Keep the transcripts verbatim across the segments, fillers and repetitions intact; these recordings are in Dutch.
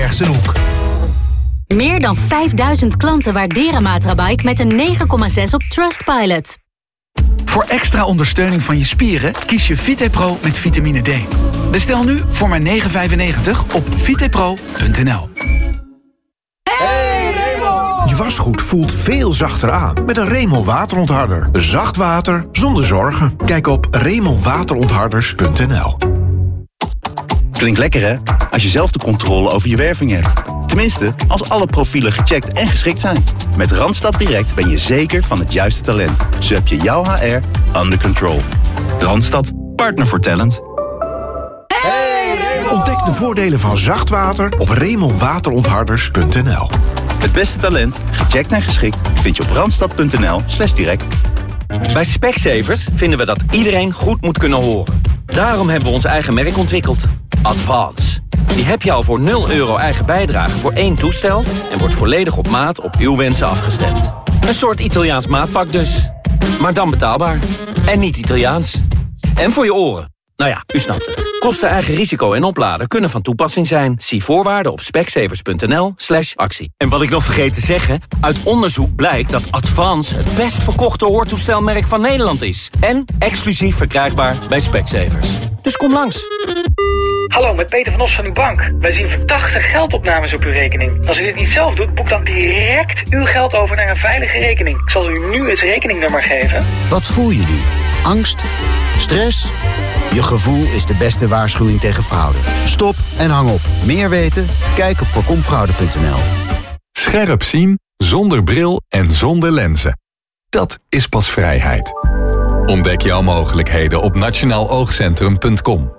Bergsenhoek. Meer dan vijfduizend klanten waarderen Matrabike met een negen komma zes op Trustpilot. Voor extra ondersteuning van je spieren kies je VitePro met vitamine D. Bestel nu voor maar negen vijfennegentig op vitepro punt n l. Hey Raymond! Je wasgoed voelt veel zachter aan met een Raymond waterontharder. Zacht water zonder zorgen. Kijk op raymond waterontharders punt n l. Klinkt lekker, hè? Als je zelf de controle over je werving hebt. Tenminste, als alle profielen gecheckt en geschikt zijn. Met Randstad Direct ben je zeker van het juiste talent. Zo heb je jouw H R under control. Randstad, partner voor talent. Hey Raymond! Ontdek de voordelen van zacht water op raymond waterontharders punt n l. Het beste talent, gecheckt en geschikt, vind je op randstad punt n l slash direct. Bij Specsavers vinden we dat iedereen goed moet kunnen horen. Daarom hebben we ons eigen merk ontwikkeld. Advance. Die heb je al voor nul euro eigen bijdrage voor één toestel en wordt volledig op maat op uw wensen afgestemd. Een soort Italiaans maatpak dus. Maar dan betaalbaar. En niet Italiaans. En voor je oren. Nou ja, u snapt het. Kosten, eigen risico en opladen kunnen van toepassing zijn. Zie voorwaarden op specsavers punt n l slash actie. En wat ik nog vergeet te zeggen, uit onderzoek blijkt dat Advance het best verkochte hoortoestelmerk van Nederland is. En exclusief verkrijgbaar bij Specsavers. Dus kom langs. Hallo, met Peter van Os van uw bank. Wij zien verdachte geldopnames op uw rekening. Als u dit niet zelf doet, boek dan direct uw geld over naar een veilige rekening. Ik zal u nu het rekeningnummer geven. Wat voel je nu? Angst? Stress? Je gevoel is de beste waarschuwing tegen fraude. Stop en hang op. Meer weten? Kijk op voorkomfraude punt n l. Scherp zien, zonder bril en zonder lenzen. Dat is pas vrijheid. Ontdek jouw mogelijkheden op nationaal oogcentrum punt com.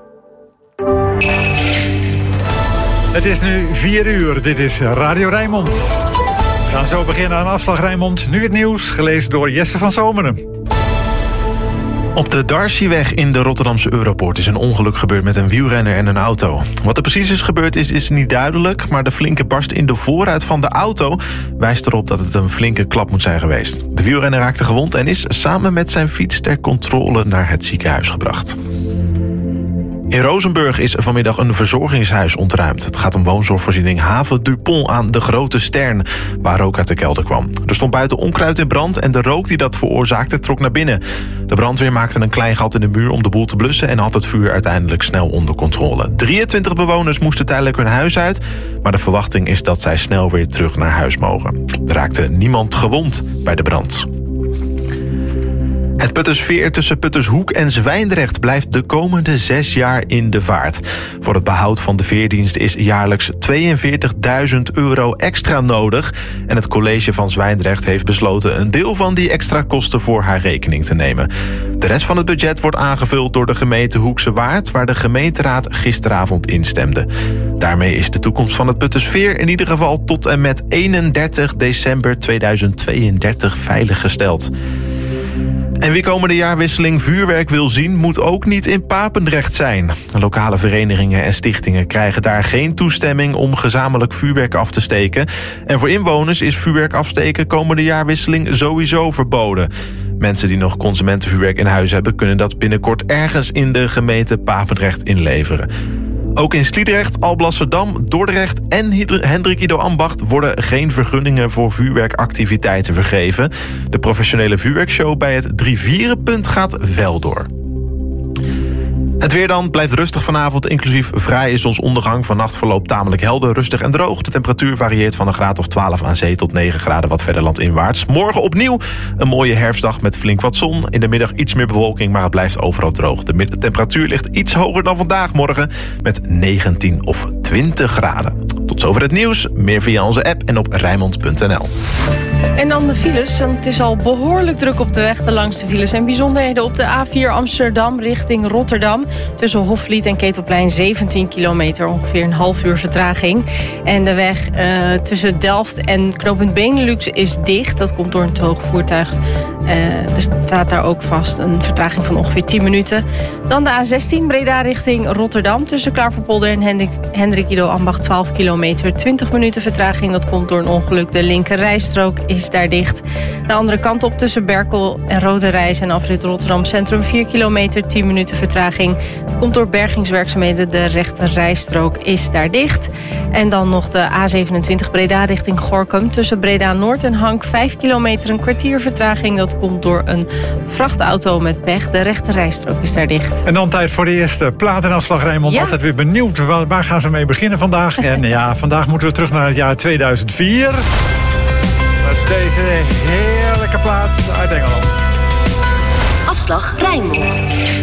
Het is nu vier uur. Dit is Radio Rijnmond. We gaan zo beginnen aan Afslag Rijnmond. Nu het nieuws, gelezen door Jesse van Zomeren. Op de Darcyweg in de Rotterdamse Europoort is een ongeluk gebeurd met een wielrenner en een auto. Wat er precies is gebeurd is, is niet duidelijk, maar de flinke barst in de voorruit van de auto wijst erop dat het een flinke klap moet zijn geweest. De wielrenner raakte gewond en is samen met zijn fiets ter controle naar het ziekenhuis gebracht. In Rozenburg is vanmiddag een verzorgingshuis ontruimd. Het gaat om woonzorgvoorziening Haven Dupont aan de Grote Stern, waar rook uit de kelder kwam. Er stond buiten onkruid in brand en de rook die dat veroorzaakte trok naar binnen. De brandweer maakte een klein gat in de muur om de boel te blussen en had het vuur uiteindelijk snel onder controle. drieëntwintig bewoners moesten tijdelijk hun huis uit, maar de verwachting is dat zij snel weer terug naar huis mogen. Er raakte niemand gewond bij de brand. Het Puttersveer tussen Puttershoek en Zwijndrecht blijft de komende zes jaar in de vaart. Voor het behoud van de veerdienst is jaarlijks tweeënveertigduizend euro extra nodig. En het college van Zwijndrecht heeft besloten een deel van die extra kosten voor haar rekening te nemen. De rest van het budget wordt aangevuld door de gemeente Hoekse Waard, waar de gemeenteraad gisteravond instemde. Daarmee is de toekomst van het Puttersveer in ieder geval tot en met eenendertig december tweeduizend tweeëndertig veiliggesteld. En wie komende jaarwisseling vuurwerk wil zien, moet ook niet in Papendrecht zijn. Lokale verenigingen en stichtingen krijgen daar geen toestemming om gezamenlijk vuurwerk af te steken. En voor inwoners is vuurwerk afsteken komende jaarwisseling sowieso verboden. Mensen die nog consumentenvuurwerk in huis hebben, kunnen dat binnenkort ergens in de gemeente Papendrecht inleveren. Ook in Sliedrecht, Alblasserdam, Dordrecht en Hendrik Ido Ambacht worden geen vergunningen voor vuurwerkactiviteiten vergeven. De professionele vuurwerkshow bij het Drievierenpunt gaat wel door. Het weer dan blijft rustig vanavond, inclusief fraaie zonsondergang. Vannacht verloopt tamelijk helder, rustig en droog. De temperatuur varieert van een graad of twaalf aan zee tot negen graden wat verder landinwaarts. Morgen opnieuw een mooie herfstdag met flink wat zon. In de middag iets meer bewolking, maar het blijft overal droog. De temperatuur ligt iets hoger dan vandaag morgen met negentien of twintig graden. Tot zover het nieuws. Meer via onze app en op rijnmond punt n l. En dan de files. Het is al behoorlijk druk op de weg, de langste files. En bijzonderheden op de A vier Amsterdam richting Rotterdam. Tussen Hofvliet en Ketelplein zeventien kilometer, ongeveer een half uur vertraging. En de weg uh, tussen Delft en knooppunt Benelux is dicht. Dat komt door een te hoog voertuig. Uh, er staat daar ook vast een vertraging van ongeveer tien minuten. Dan de A zestien Breda richting Rotterdam. Tussen Klaverpolder en Hendrik, Hendrik Ido Ambacht twaalf kilometer. twintig minuten vertraging. Dat komt door een ongeluk. De linker rijstrook is daar dicht. De andere kant op tussen Berkel en Rode Reis en afrit Rotterdam Centrum vier kilometer, tien minuten vertraging. Komt door bergingswerkzaamheden, de rechte rijstrook is daar dicht. En dan nog de A zevenentwintig Breda richting Gorinchem. Tussen Breda Noord en Hank vijf kilometer, een kwartier vertraging. Dat komt door een vrachtauto met pech. De rechte rijstrook is daar dicht. En dan tijd voor de eerste plaat en afslag, Raymond. Ja. Altijd weer benieuwd, waar, waar gaan ze mee beginnen vandaag? En ja, vandaag moeten we terug naar het jaar tweeduizend vier. Met deze heerlijke plaat uit Engeland. Afslag Rijnmond.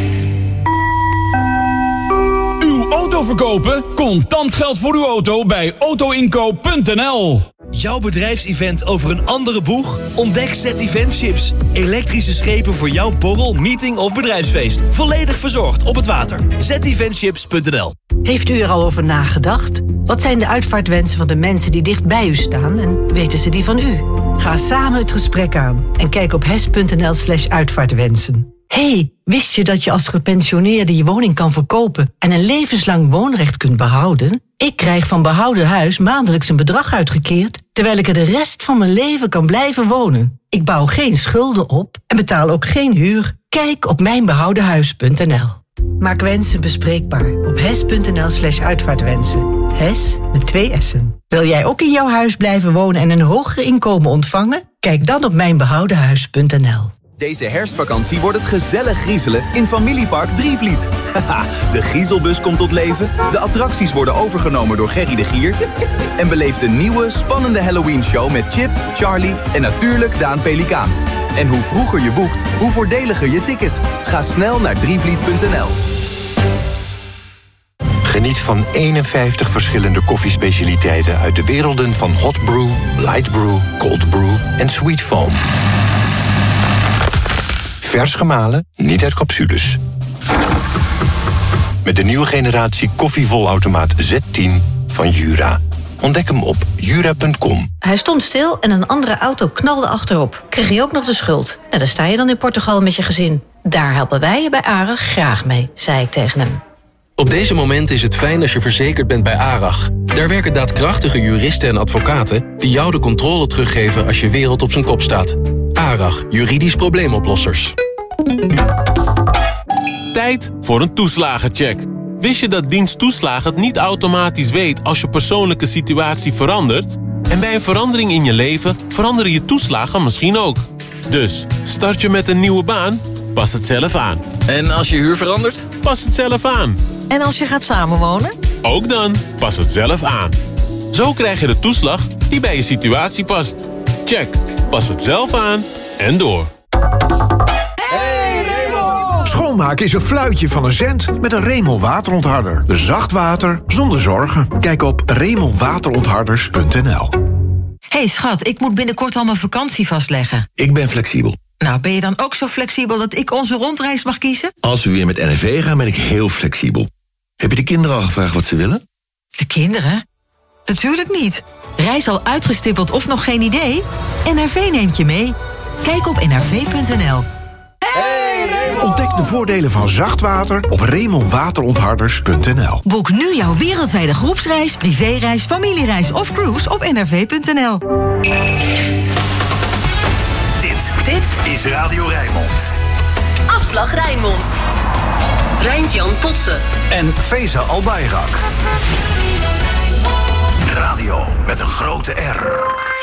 Uw auto verkopen? Contant geld voor uw auto bij autoinkoop punt n l. Jouw bedrijfsevent over een andere boeg? Ontdek Z Event Ships. Elektrische schepen voor jouw borrel, meeting of bedrijfsfeest. Volledig verzorgd op het water. z event ships punt n l. Heeft u er al over nagedacht? Wat zijn de uitvaartwensen van de mensen die dicht bij u staan en weten ze die van u? Ga samen het gesprek aan en kijk op hes punt n l slash uitvaartwensen. Hey, wist je dat je als gepensioneerde je woning kan verkopen en een levenslang woonrecht kunt behouden? Ik krijg van Behouden Huis maandelijks een bedrag uitgekeerd, terwijl ik er de rest van mijn leven kan blijven wonen. Ik bouw geen schulden op en betaal ook geen huur. Kijk op mijn behouden huis punt n l. Maak wensen bespreekbaar op hes punt n l slash uitvaartwensen. Hes met twee S'en. Wil jij ook in jouw huis blijven wonen en een hoger inkomen ontvangen? Kijk dan op mijn behouden huis punt n l. Deze herfstvakantie wordt het gezellig griezelen in Familiepark Drievliet. Haha, de griezelbus komt tot leven, de attracties worden overgenomen door Gerry de Gier... en beleef de nieuwe, spannende Halloween-show met Chip, Charlie en natuurlijk Daan Pelikaan. En hoe vroeger je boekt, hoe voordeliger je ticket. Ga snel naar drievliet punt n l. Geniet van eenenvijftig verschillende koffiespecialiteiten uit de werelden van hot brew, light brew, cold brew en sweet foam. Vers gemalen, niet uit capsules. Met de nieuwe generatie koffievolautomaat Z tien van Jura. Ontdek hem op jura punt com. Hij stond stil en een andere auto knalde achterop. Kreeg je ook nog de schuld? En dan sta je dan in Portugal met je gezin. Daar helpen wij je bij ARAG graag mee, zei ik tegen hem. Op deze moment is het fijn als je verzekerd bent bij ARAG. Daar werken daadkrachtige juristen en advocaten die jou de controle teruggeven als je wereld op zijn kop staat. ARAG, juridisch probleemoplossers. Tijd voor een toeslagencheck. Wist je dat dienst toeslagen het niet automatisch weet als je persoonlijke situatie verandert? En bij een verandering in je leven veranderen je toeslagen misschien ook. Dus, start je met een nieuwe baan? Pas het zelf aan. En als je huur verandert? Pas het zelf aan. En als je gaat samenwonen? Ook dan, pas het zelf aan. Zo krijg je de toeslag die bij je situatie past. Check, pas het zelf aan en door. Schoonmaken is een fluitje van een cent met een Remel waterontharder. Zacht water zonder zorgen. Kijk op remel waterontharders punt n l. Hé hey schat, ik moet binnenkort al mijn vakantie vastleggen. Ik ben flexibel. Nou, ben je dan ook zo flexibel dat ik onze rondreis mag kiezen? Als we weer met N R V gaan, ben ik heel flexibel. Heb je de kinderen al gevraagd wat ze willen? De kinderen? Natuurlijk niet. Reis al uitgestippeld of nog geen idee? N R V neemt je mee. Kijk op n r v punt n l. Ontdek de voordelen van zacht water op remel waterontharders punt n l. Boek nu jouw wereldwijde groepsreis, privéreis, familiereis of cruise op n r v punt n l. Dit, dit is Radio Rijnmond. Afslag Rijnmond. Rijntjan Potsen. En Feza Albayrak. Radio met een grote R.